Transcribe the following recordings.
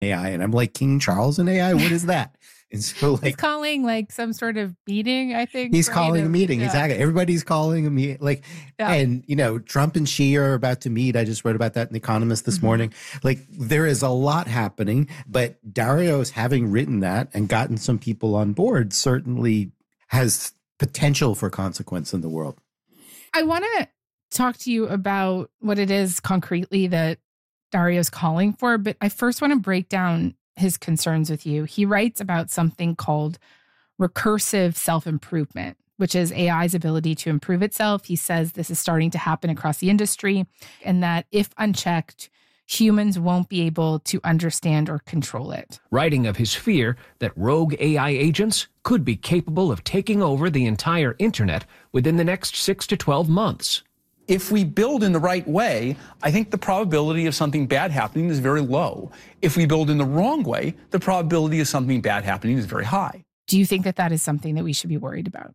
AI. And I'm like, King Charles in AI? What is that? And so He's calling like some sort of meeting, I think. He's right? calling a meeting. Yeah. Exactly. Everybody's calling a meeting. Like, Yeah. and Trump and Xi are about to meet. I just wrote about that in The Economist this morning. Like, there is a lot happening, but Dario's having written that and gotten some people on board certainly has potential for consequence in the world. I want to talk to you about what it is concretely that Dario's calling for, but I first want to break down his concerns with you. He writes about something called recursive self-improvement, which is AI's ability to improve itself. He says this is starting to happen across the industry and that if unchecked, humans won't be able to understand or control it. Writing of his fear that rogue AI agents could be capable of taking over the entire internet within the next 6 to 12 months. If we build in the right way, I think the probability of something bad happening is very low. If we build in the wrong way, the probability of something bad happening is very high. Do you think that that is something that we should be worried about?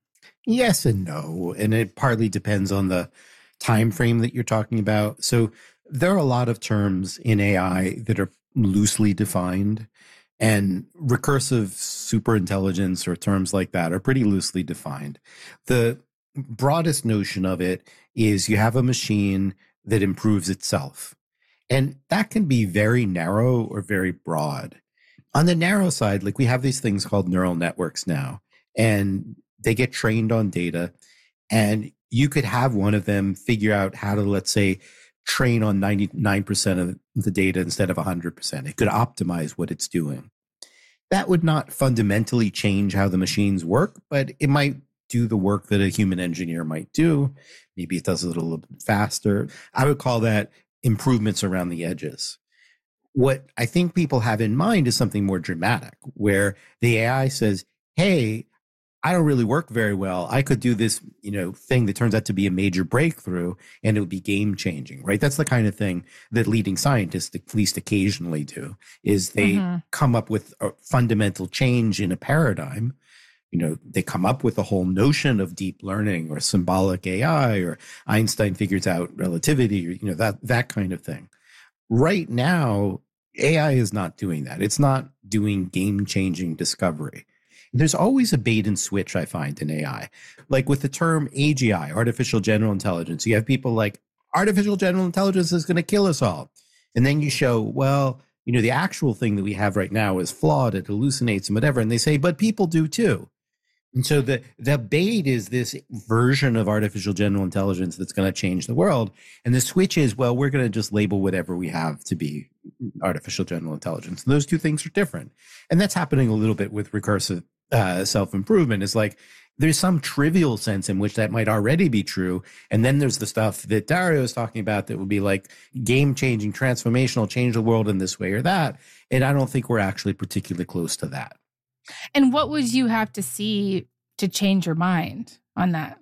Yes and no. And it partly depends on the time frame that you're talking about. So there are a lot of terms in AI that are loosely defined, and recursive superintelligence or terms like that are pretty loosely defined. The broadest notion of it is you have a machine that improves itself. And that can be very narrow or very broad. On the narrow side, like we have these things called neural networks now, and they get trained on data. And you could have one of them figure out how to, let's say, train on 99% of the data instead of 100%. It could optimize what it's doing. That would not fundamentally change how the machines work, but it might do the work that a human engineer might do. Maybe it does it a little bit faster. I would call that improvements around the edges. What I think people have in mind is something more dramatic, where the AI says, hey, I don't really work very well. I could do this, thing that turns out to be a major breakthrough and it would be game changing, right? That's the kind of thing that leading scientists at least occasionally do, is they come up with a fundamental change in a paradigm. They come up with a whole notion of deep learning or symbolic AI, or Einstein figures out relativity, or, that kind of thing. Right now, AI is not doing that. It's not doing game changing discovery. There's always a bait and switch, I find, in AI. Like with the term AGI, artificial general intelligence, you have people like, artificial general intelligence is going to kill us all. And then you show, well, the actual thing that we have right now is flawed, it hallucinates and whatever. And they say, but people do too. And so the bait is this version of artificial general intelligence that's going to change the world. And the switch is, well, we're going to just label whatever we have to be artificial general intelligence. And those two things are different. And that's happening a little bit with recursive self-improvement. Is like there's some trivial sense in which that might already be true. And then there's the stuff that Dario is talking about that would be like game-changing, transformational, change the world in this way or that. And I don't think we're actually particularly close to that. And what would you have to see to change your mind on that?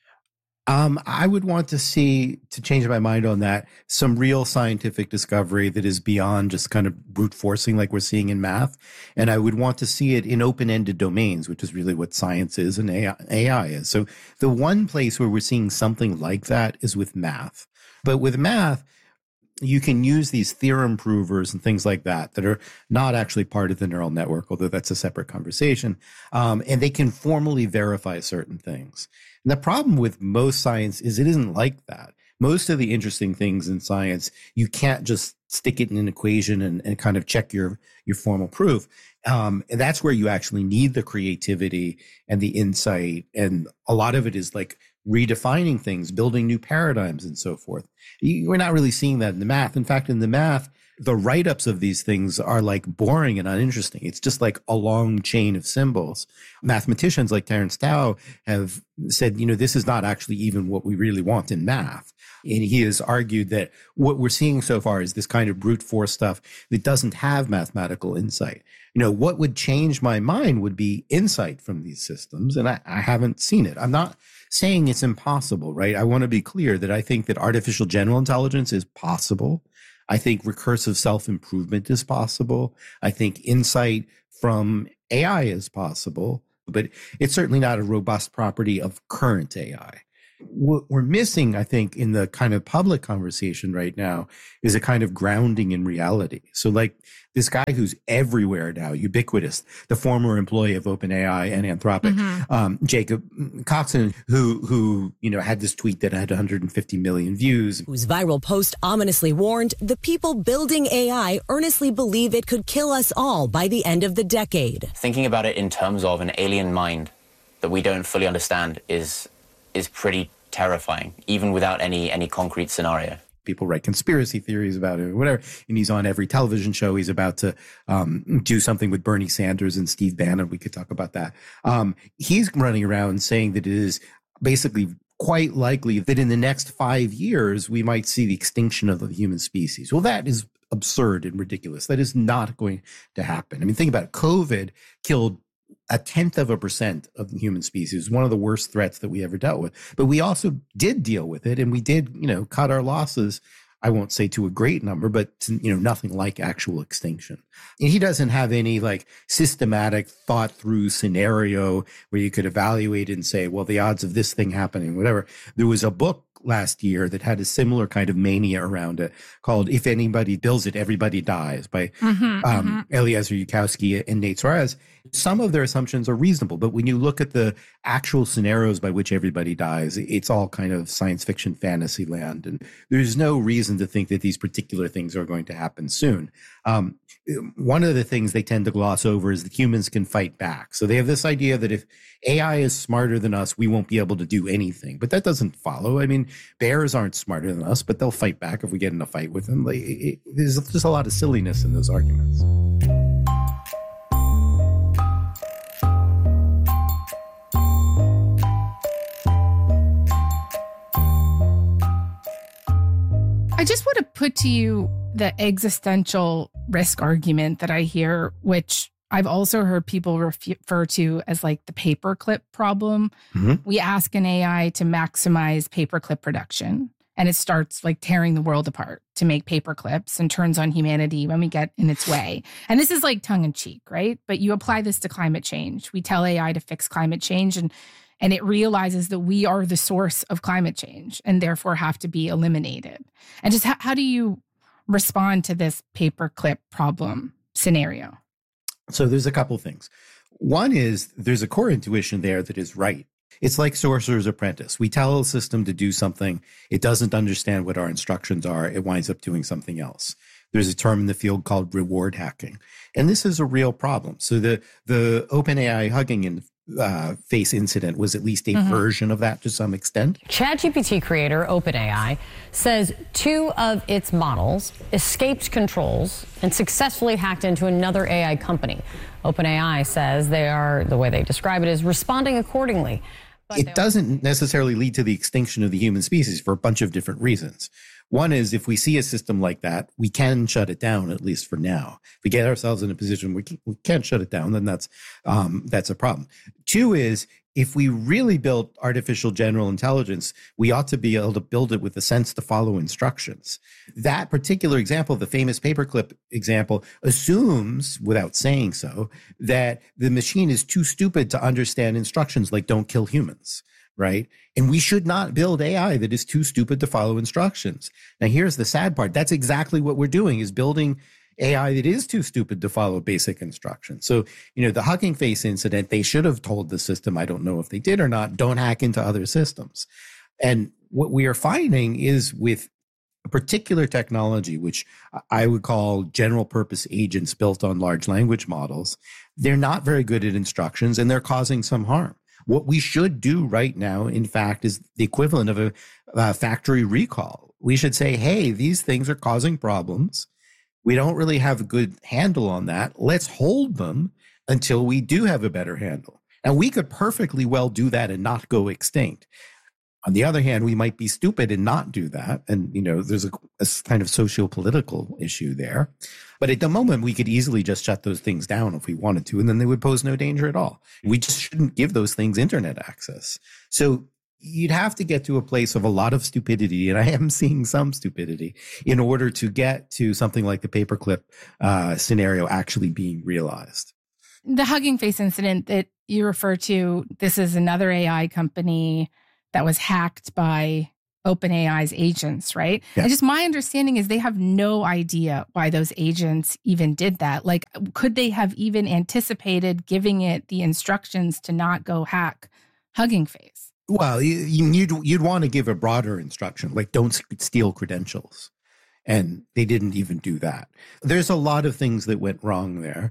I would want to see, to change my mind on that, some real scientific discovery that is beyond just kind of brute forcing like we're seeing in math. And I would want to see it in open-ended domains, which is really what science is and AI is. So the one place where we're seeing something like that is with math. But with math, you can use these theorem provers and things like that are not actually part of the neural network, although that's a separate conversation. And they can formally verify certain things. And the problem with most science is it isn't like that. Most of the interesting things in science, you can't just stick it in an equation and kind of check your formal proof. And that's where you actually need the creativity and the insight. And a lot of it is like redefining things, building new paradigms and so forth. We're not really seeing that in the math. In fact, in the math, the write-ups of these things are like boring and uninteresting. It's just like a long chain of symbols. Mathematicians like Terence Tao have said, this is not actually even what we really want in math. And he has argued that what we're seeing so far is this kind of brute force stuff that doesn't have mathematical insight. What would change my mind would be insight from these systems. And I haven't seen it. I'm not saying it's impossible, right? I want to be clear that I think that artificial general intelligence is possible. I think recursive self-improvement is possible. I think insight from AI is possible, but it's certainly not a robust property of current AI. What we're missing, I think, in the kind of public conversation right now is a kind of grounding in reality. So like this guy who's everywhere now, ubiquitous, the former employee of OpenAI and Anthropic, Jacob Coxon, who had this tweet that had 150 million views. Whose viral post ominously warned the people building AI earnestly believe it could kill us all by the end of the decade. Thinking about it in terms of an alien mind that we don't fully understand is pretty terrifying, even without any concrete scenario. People write conspiracy theories about it or whatever, and he's on every television show. He's about to do something with Bernie Sanders and Steve Bannon. We could talk about that. He's running around saying that it is basically quite likely that in the next 5 years, we might see the extinction of the human species. Well, that is absurd and ridiculous. That is not going to happen. I mean, think about it. COVID killed 0.1% of the human species, one of the worst threats that we ever dealt with. But we also did deal with it, and we did, cut our losses. I won't say to a great number, but to, nothing like actual extinction. And he doesn't have any like systematic thought through scenario where you could evaluate and say, well, the odds of this thing happening, whatever. There was a book last year that had a similar kind of mania around it called If Anybody Builds It, Everybody Dies by Eliezer Yudkowsky and Nate Suarez. Some of their assumptions are reasonable, but when you look at the actual scenarios by which everybody dies, it's all kind of science fiction fantasy land. And there's no reason to think that these particular things are going to happen soon. One of the things they tend to gloss over is that humans can fight back. So they have this idea that if AI is smarter than us, we won't be able to do anything. But that doesn't follow. I mean, bears aren't smarter than us, but they'll fight back if we get in a fight with them. There's just a lot of silliness in those arguments. I just want to put to you the existential risk argument that I hear, which I've also heard people refer to as like the paperclip problem. We ask an AI to maximize paperclip production, and it starts like tearing the world apart to make paperclips and turns on humanity when we get in its way. And this is like tongue in cheek, right? But you apply this to climate change. We tell AI to fix climate change, and it realizes that we are the source of climate change and therefore have to be eliminated. And just how do you respond to this paperclip problem scenario? So there's a couple things. One is there's a core intuition there that is right. It's like Sorcerer's Apprentice. We tell a system to do something. It doesn't understand what our instructions are. It winds up doing something else. There's a term in the field called reward hacking. And this is a real problem. So the OpenAI Hugging Face incident was at least a version of that to some extent. ChatGPT creator OpenAI says 2 of its models escaped controls and successfully hacked into another AI company. OpenAI says the way they describe it is responding accordingly. It doesn't necessarily lead to the extinction of the human species for a bunch of different reasons. One is if we see a system like that, we can shut it down, at least for now. If we get ourselves in a position where we can't shut it down, then that's a problem. 2 is if we really built artificial general intelligence, we ought to be able to build it with a sense to follow instructions. That particular example, the famous paperclip example, assumes, without saying so, that the machine is too stupid to understand instructions like don't kill humans. Right? And we should not build AI that is too stupid to follow instructions. Now, here's the sad part. That's exactly what we're doing, is building AI that is too stupid to follow basic instructions. So, the Hugging Face incident, they should have told the system, I don't know if they did or not, don't hack into other systems. And what we are finding is with a particular technology, which I would call general purpose agents built on large language models, they're not very good at instructions and they're causing some harm. What we should do right now, in fact, is the equivalent of a factory recall. We should say, hey, these things are causing problems. We don't really have a good handle on that. Let's hold them until we do have a better handle. Now, we could perfectly well do that and not go extinct. On the other hand, we might be stupid and not do that. And, there's a kind of socio-political issue there. But at the moment, we could easily just shut those things down if we wanted to, and then they would pose no danger at all. We just shouldn't give those things internet access. So you'd have to get to a place of a lot of stupidity, and I am seeing some stupidity, in order to get to something like the paperclip scenario actually being realized. The Hugging Face incident that you refer to, this is another AI company that was hacked by OpenAI's agents, right? Yeah. And just my understanding is they have no idea why those agents even did that. Like, could they have even anticipated giving it the instructions to not go hack Hugging Face? Well, you'd want to give a broader instruction, like don't steal credentials. And they didn't even do that. There's a lot of things that went wrong there.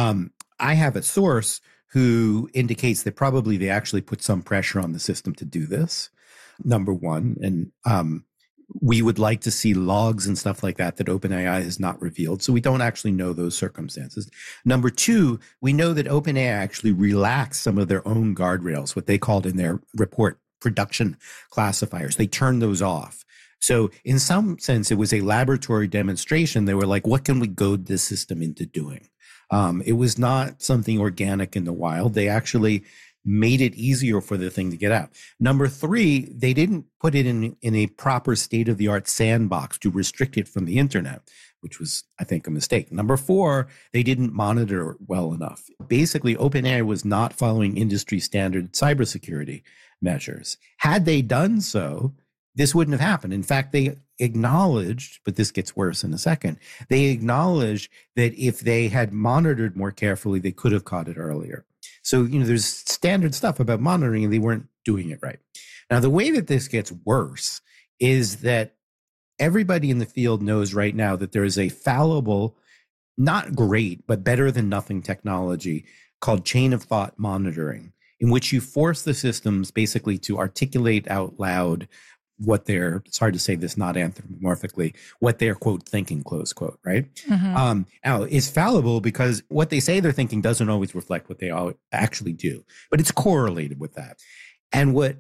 I have a source who indicates that probably they actually put some pressure on the system to do this, number one. And we would like to see logs and stuff like that OpenAI has not revealed. So we don't actually know those circumstances. Number two, we know that OpenAI actually relaxed some of their own guardrails, what they called in their report production classifiers. They turned those off. So in some sense, it was a laboratory demonstration. They were like, what can we goad this system into doing? It was not something organic in the wild. They actually made it easier for the thing to get out. Number three, they didn't put it in a proper state-of-the-art sandbox to restrict it from the internet, which was, I think, a mistake. Number four, they didn't monitor it well enough. Basically, OpenAI was not following industry standard cybersecurity measures. Had they done so, this wouldn't have happened. In fact, they acknowledged, but this gets worse in a second, they acknowledged that if they had monitored more carefully, they could have caught it earlier. So, there's standard stuff about monitoring and they weren't doing it right. Now, the way that this gets worse is that everybody in the field knows right now that there is a fallible, not great, but better than nothing technology called chain of thought monitoring, in which you force the systems basically to articulate out loud what they're, it's hard to say this not anthropomorphically, what they're, quote, thinking, close quote, right? Mm-hmm. Now, it's fallible because what they say they're thinking doesn't always reflect what they actually do, but it's correlated with that. And what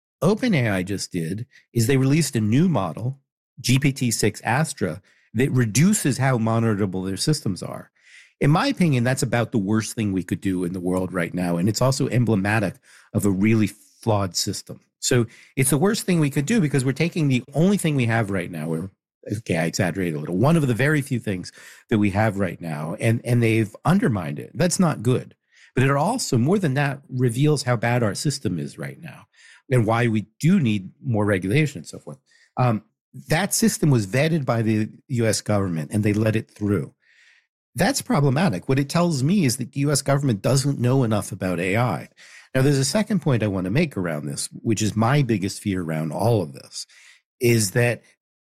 OpenAI just did is they released a new model, GPT-6 Astra, that reduces how monitorable their systems are. In my opinion, that's about the worst thing we could do in the world right now. And it's also emblematic of a really flawed system. So it's the worst thing we could do because we're taking the only thing we have right now, or okay, I exaggerate a little, one of the very few things that we have right now, and they've undermined it. That's not good. But it also, more than that, reveals how bad our system is right now and why we do need more regulation and so forth. That system was vetted by the U.S. government and they let it through. That's problematic. What it tells me is that the U.S. government doesn't know enough about AI. Now, there's a second point I want to make around this, which is my biggest fear around all of this, is that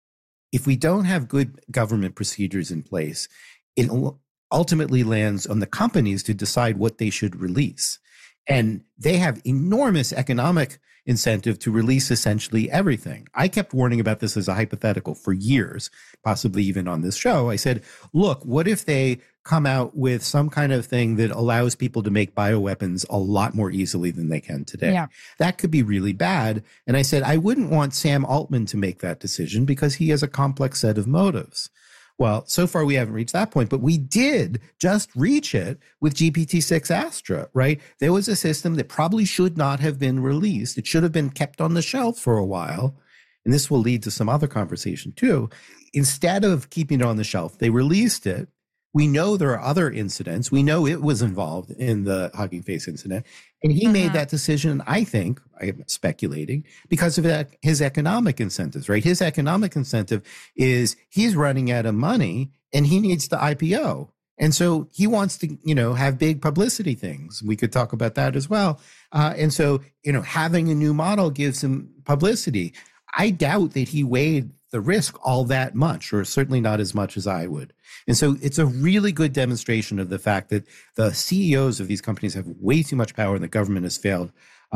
if we don't have good government procedures in place, it ultimately lands on the companies to decide what they should release. And they have enormous economic incentive to release essentially everything. I kept warning about this as a hypothetical for years, possibly even on this show. I said, look, what if they come out with some kind of thing that allows people to make bioweapons a lot more easily than they can today? Yeah. That could be really bad. And I said, I wouldn't want Sam Altman to make that decision because he has a complex set of motives. Well, so far we haven't reached that point, but we did just reach it with GPT-6 Astra, right? There was a system that probably should not have been released. It should have been kept on the shelf for a while. And this will lead to some other conversation too. Instead of keeping it on the shelf, they released it. We know there are other incidents. We know it was involved in the Hugging Face incident. And he made that decision, I think, I'm speculating, because of his economic incentives, right? His economic incentive is he's running out of money and he needs the IPO. And so he wants to, have big publicity things. We could talk about that as well. And so, having a new model gives him publicity. I doubt that he weighed the risk all that much, or certainly not as much as I would. And so it's a really good demonstration of the fact that the CEOs of these companies have way too much power and the government has failed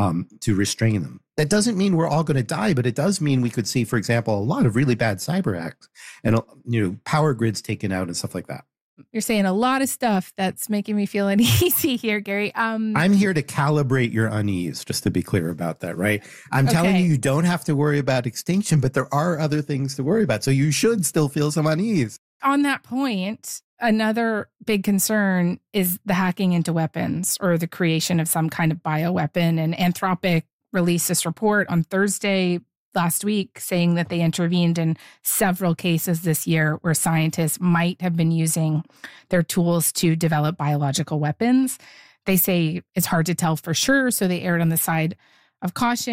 to restrain them. That doesn't mean we're all going to die, but it does mean we could see, for example, a lot of really bad cyber acts and, power grids taken out and stuff like that. You're saying a lot of stuff that's making me feel uneasy here, Gary. I'm here to calibrate your unease, just to be clear about that, right? I'm telling you don't have to worry about extinction, but there are other things to worry about. So you should still feel some unease. On that point, another big concern is the hacking into weapons or the creation of some kind of bioweapon. And Anthropic released this report on Thursday last week saying that they intervened in several cases this year where scientists might have been using their tools to develop biological weapons. They say it's hard to tell for sure, so they erred on the side of caution.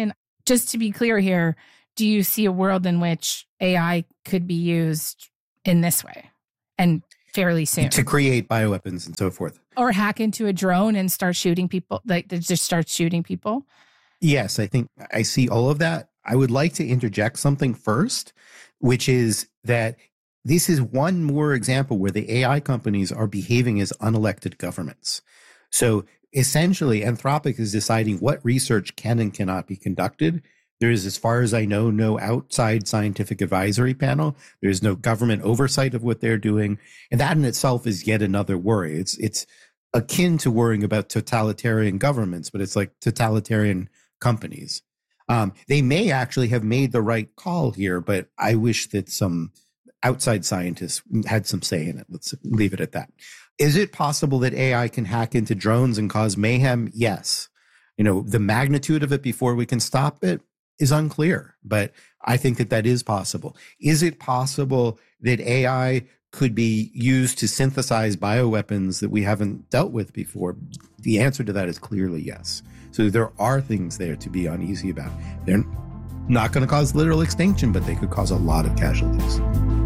just to be clear here, do you see a world in which AI could be used in this way and fairly soon? To create bioweapons and so forth. Or hack into a drone and start shooting people, like they just start shooting people? Yes, I think I see all of that. I would like to interject something first, which is that this is one more example where the AI companies are behaving as unelected governments. So essentially, Anthropic is deciding what research can and cannot be conducted. There is, as far as I know, no outside scientific advisory panel. There is no government oversight of what they're doing. And that in itself is yet another worry. It's akin to worrying about totalitarian governments, but it's like totalitarian companies. They may actually have made the right call here, but I wish that some outside scientists had some say in it. Let's leave it at that. Is it possible that AI can hack into drones and cause mayhem? Yes. The magnitude of it before we can stop it is unclear, but I think that is possible. Is it possible that AI could be used to synthesize bioweapons that we haven't dealt with before? The answer to that is clearly yes. So there are things there to be uneasy about. They're not going to cause literal extinction, but they could cause a lot of casualties.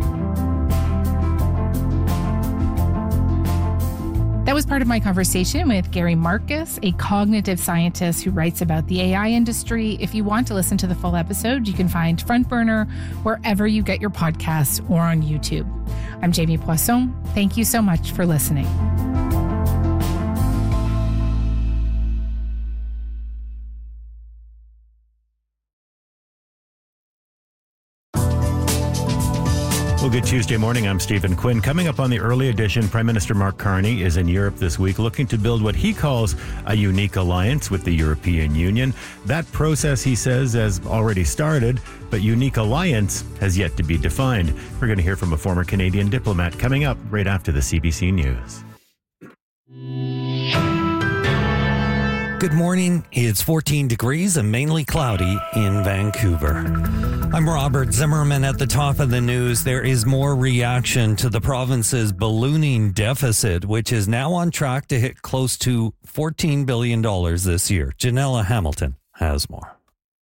That was part of my conversation with Gary Marcus, a cognitive scientist who writes about the AI industry. If you want to listen to the full episode, you can find Front Burner wherever you get your podcasts or on YouTube. I'm Jamie Poisson. Thank you so much for listening. Well, good Tuesday morning. I'm Stephen Quinn. Coming up on the early edition, Prime Minister Mark Carney is in Europe this week looking to build what he calls a unique alliance with the European Union. That process, he says, has already started, but unique alliance has yet to be defined. We're going to hear from a former Canadian diplomat coming up right after the CBC News. Good morning. It's 14 degrees and mainly cloudy in Vancouver. I'm Robert Zimmerman. At the top of the news. There is more reaction to the province's ballooning deficit, which is now on track to hit close to $14 billion this year. Janella Hamilton has more.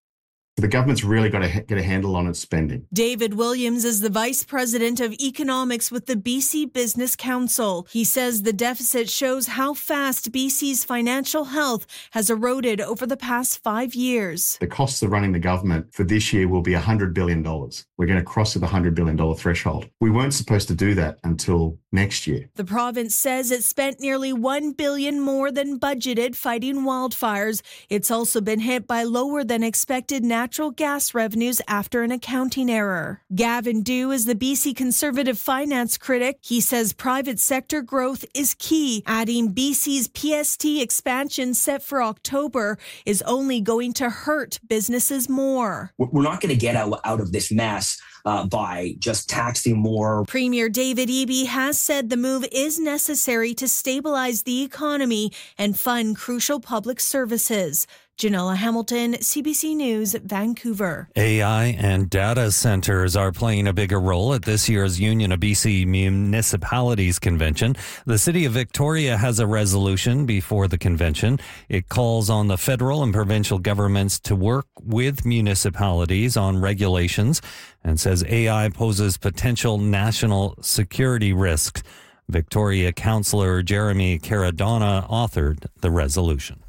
The government's really got to get a handle on its spending. David Williams is the Vice President of Economics with the BC Business Council. He says the deficit shows how fast BC's financial health has eroded over the past 5 years. The costs of running the government for this year will be $100 billion. We're going to cross the $100 billion threshold. We weren't supposed to do that until next year. The province says it spent nearly $1 billion more than budgeted fighting wildfires. It's also been hit by lower than expected natural gas revenues after an accounting error. Gavin Dew is the BC Conservative finance critic. He says private sector growth is key, adding BC's PST expansion set for October is only going to hurt businesses more. We're not going to get out of this mess by just taxing more. Premier David Eby has said the move is necessary to stabilize the economy and fund crucial public services. Janella Hamilton, CBC News, Vancouver. AI and data centers are playing a bigger role at this year's Union of BC Municipalities Convention. The City of Victoria has a resolution before the convention. It calls on the federal and provincial governments to work with municipalities on regulations and says AI poses potential national security risks. Victoria Councillor Jeremy Caradonna authored the resolution.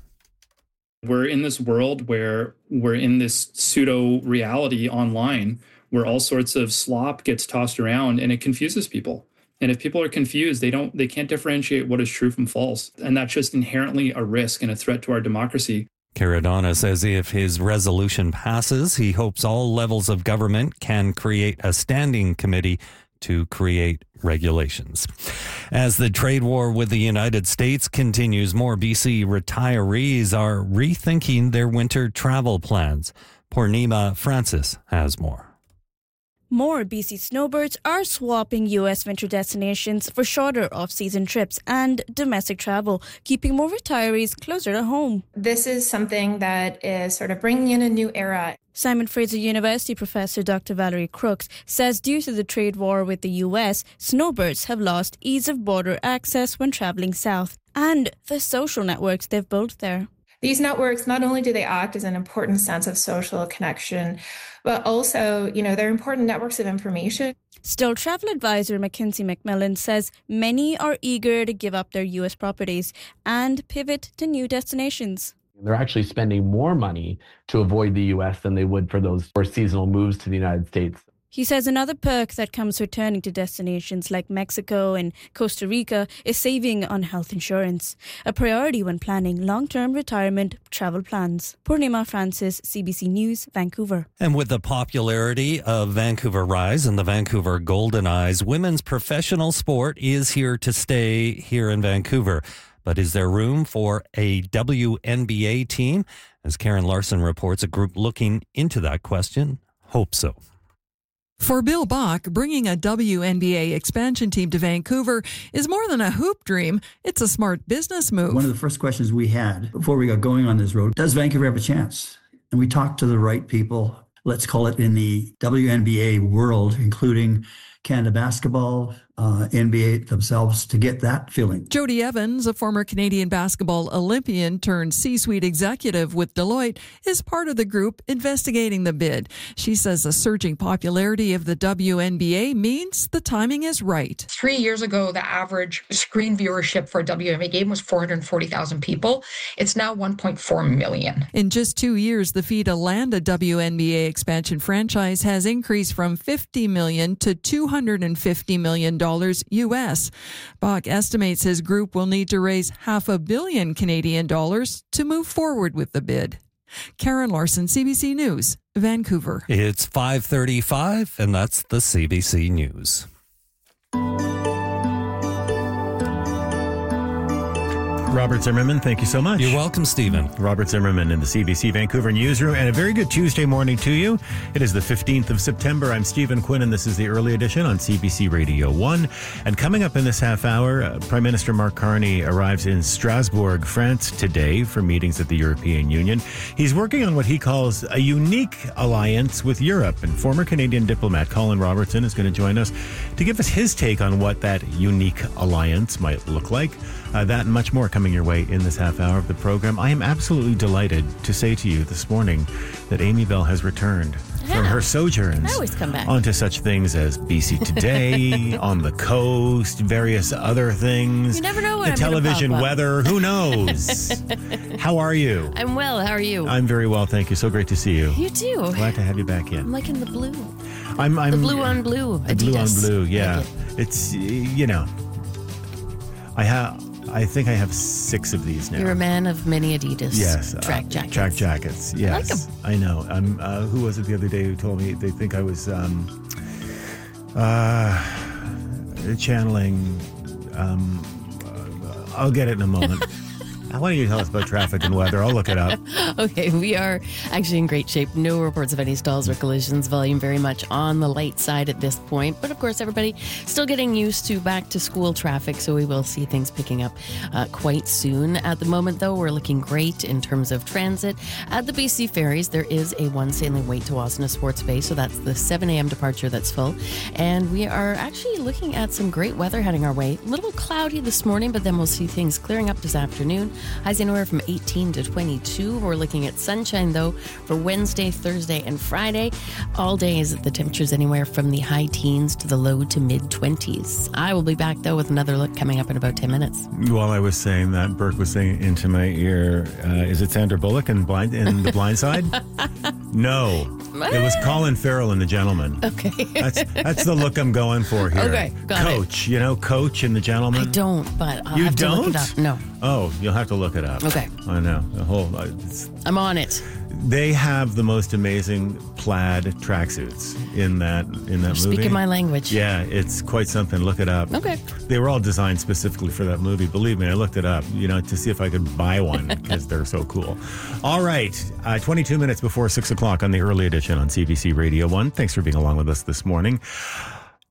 We're in this world where we're in this pseudo reality online where all sorts of slop gets tossed around and it confuses people. And if people are confused, they can't differentiate what is true from false. And that's just inherently a risk and a threat to our democracy. Caradonna says if his resolution passes, he hopes all levels of government can create a standing committee to create regulations. As the trade war with the United States continues, more BC retirees are rethinking their winter travel plans. Purnima Francis has more. More BC snowbirds are swapping U.S. winter destinations for shorter off-season trips and domestic travel, keeping more retirees closer to home. This is something that is sort of bringing in a new era. Simon Fraser University professor Dr. Valerie Crooks says due to the trade war with the U.S., snowbirds have lost ease of border access when traveling south and the social networks they've built there. These networks, not only do they act as an important sense of social connection, but also, they're important networks of information. Still, travel advisor Mackenzie McMillan says many are eager to give up their U.S. properties and pivot to new destinations. They're actually spending more money to avoid the U.S. than they would for those seasonal moves to the United States. He says another perk that comes returning to destinations like Mexico and Costa Rica is saving on health insurance, a priority when planning long-term retirement travel plans. Purnima Francis, CBC News, Vancouver. And with the popularity of Vancouver Rise and the Vancouver Golden Eyes, women's professional sport is here to stay here in Vancouver. But is there room for a WNBA team? As Karen Larson reports, a group looking into that question hopes so. For Bill Bach, bringing a WNBA expansion team to Vancouver is more than a hoop dream. It's a smart business move. One of the first questions we had before we got going on this road, does Vancouver have a chance? And we talked to the right people, let's call it in the WNBA world, including Canada Basketball, NBA themselves, to get that feeling. Jody Evans, a former Canadian basketball Olympian turned C-suite executive with Deloitte, is part of the group investigating the bid. She says the surging popularity of the WNBA means the timing is right. 3 years ago, the average screen viewership for a WNBA game was 440,000 people. It's now 1.4 million. In just 2 years, the fee to land a WNBA expansion franchise has increased from $50 million to $250 million U.S. Bach estimates his group will need to raise $500 million Canadian dollars to move forward with the bid. Karen Larson, CBC News, Vancouver. It's 5:35, and that's the CBC News. Robert Zimmerman, thank you so much. You're welcome, Stephen. Robert Zimmerman in the CBC Vancouver newsroom, and a very good Tuesday morning to you. It is the 15th of September. I'm Stephen Quinn, and this is the early edition on CBC Radio 1. And coming up in this half hour, Prime Minister Mark Carney arrives in Strasbourg, France today for meetings at the European Union. He's working on what he calls a unique alliance with Europe, and former Canadian diplomat Colin Robertson is going to join us to give us his take on what that unique alliance might look like. That and much more coming your way in this half hour of the program. I am absolutely delighted to say to you this morning that Amy Bell has returned from her sojourns. I always come back. Onto such things as BC Today, On the Coast, various other things. You never know what the I'm television gonna pop up. weather, who knows? How are you? I'm well. How are you? I'm very well, thank you. So great to see you. You too. Glad to have you back in. I'm like in the blue. I'm the blue on blue. The blue on Adidas. blue, yeah. Like It's, I think I have 6 of these now. You're a man of many Adidas track jackets. Track jackets, yes. I like 'em. I know. Who was it the other day who told me they think I was channeling... I'll get it in a moment. Why don't you tell us about traffic and weather? I'll look it up. Okay, we are actually in great shape. No reports of any stalls or collisions. Volume very much on the light side at this point. But of course, everybody still getting used to back to school traffic, so we will see things picking up quite soon. At the moment, though, we're looking great in terms of transit. At the BC ferries, there is a one sailing wait to Wasna Sports Bay, so that's the 7 a.m. departure that's full. And we are actually looking at some great weather heading our way. A little cloudy this morning, but then we'll see things clearing up this afternoon. Highs anywhere from 18 to 22. We're looking at sunshine, though, for Wednesday, Thursday, and Friday. All days, the temperatures anywhere from the high teens to the low to mid-20s. I will be back, though, with another look coming up in about 10 minutes. While I was saying that, Burke was saying into my ear, is it Sandra Bullock in The Blind Side? No. It was Colin Farrell in The Gentleman. Okay. That's the look I'm going for here. Okay, got Coach, you know Coach in The Gentleman? I don't, but I'll You have to don't? look it up. No. Oh, you'll have to look it up. Okay. I know. I'm on it. They have the most amazing plaid tracksuits in that movie. Speaking my language. Yeah, it's quite something. Look it up. Okay. They were all designed specifically for that movie. Believe me, I looked it up, to see if I could buy one because they're so cool. All right, 22 minutes before 6 o'clock on the early edition on CBC Radio 1. Thanks for being along with us this morning.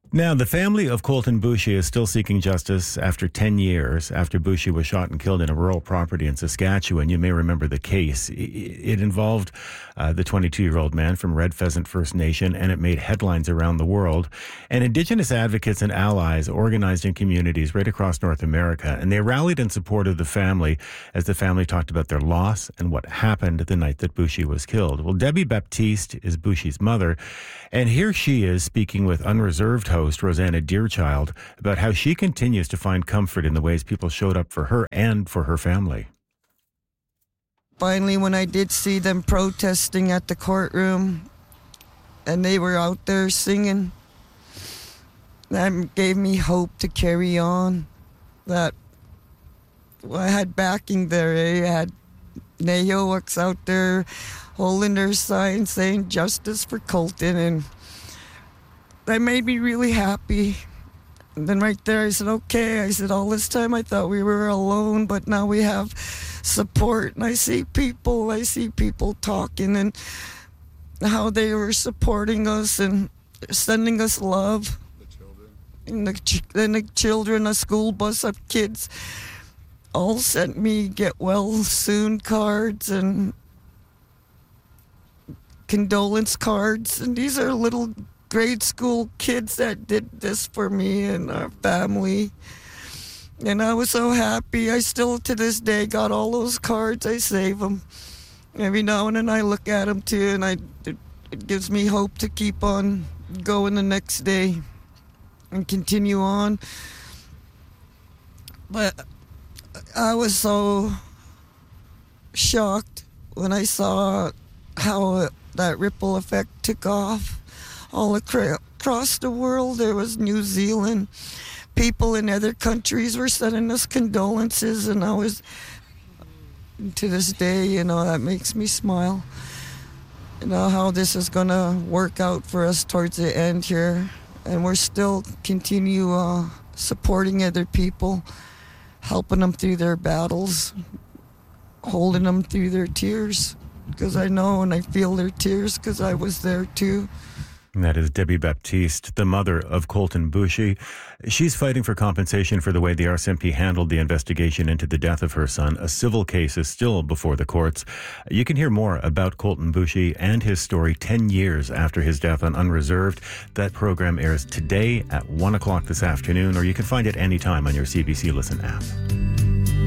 Now, the family of Colten Boushie is still seeking justice after 10 years after Boushie was shot and killed in a rural property in Saskatchewan. You may remember the case. It involved the 22-year-old man from Red Pheasant First Nation, and it made headlines around the world. And Indigenous advocates and allies organized in communities right across North America, and they rallied in support of the family as the family talked about their loss and what happened the night that Boushie was killed. Well, Debbie Baptiste is Boushie's mother, and here she is speaking with Unreserved host Rosanna Deerchild about how she continues to find comfort in the ways people showed up for her and for her family. Finally, when I did see them protesting at the courtroom and they were out there singing, that gave me hope to carry on. That I had backing there. I had Nahyoaks out there holding their sign saying justice for Colten, and that made me really happy. And then right there I said, okay, I said, all this time I thought we were alone, but now we have support, and I see people talking and how they were supporting us and sending us love. And the children, a school bus of kids all sent me get well soon cards and condolence cards, and these are little grade school kids that did this for me and our family. And I was so happy. I still, to this day, got all those cards. I save them. Every now and then I look at them too, and it gives me hope to keep on going the next day and continue on. But I was so shocked when I saw how that ripple effect took off all across the world. There was New Zealand. People in other countries were sending us condolences, and I was, to this day, that makes me smile. How this is going to work out for us towards the end here. And we're still continue supporting other people, helping them through their battles, holding them through their tears, because I know and I feel their tears because I was there too. And that is Debbie Baptiste, the mother of Colten Boushie. She's fighting for compensation for the way the RCMP handled the investigation into the death of her son. A civil case is still before the courts. You can hear more about Colten Boushie and his story 10 years after his death on Unreserved. That program airs today at 1 o'clock this afternoon, or you can find it anytime on your CBC Listen app.